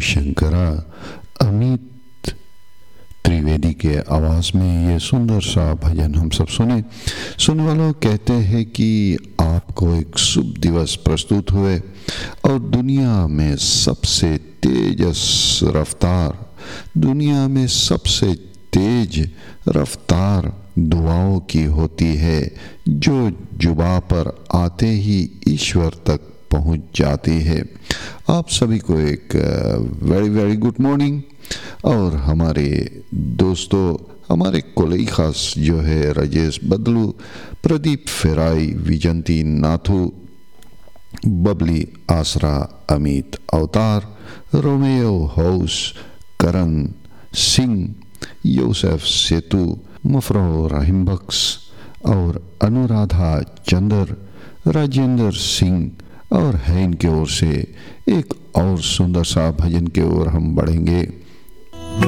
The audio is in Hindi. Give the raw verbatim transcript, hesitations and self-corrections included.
शंकरा अमित त्रिवेदी के आवाज़ में ये सुंदर सा भजन हम सब सुने। सुनने वालों कहते हैं कि आपको एक शुभ दिवस प्रस्तुत हुए और दुनिया में सबसे तेजस रफ्तार दुनिया में सबसे तेज रफ्तार दुआओं की होती है, जो जुबा पर आते ही ईश्वर तक पहुंच जाती है। आप सभी को एक वेरी वेरी गुड मॉर्निंग। और हमारे दोस्तों, हमारे कोलई खास जो है राजेश बदलू, प्रदीप फेराई, विजंती नाथू, बबली आसरा, अमित अवतार, रोमेयो हाउस, करण सिंह, यूसुफ सेतु, मुफरो रहीम बख्श और अनुराधा चंदर, राजेंद्र सिंह और है इनके ओर से एक और सुंदर सा भजन के ओर हम बढ़ेंगे।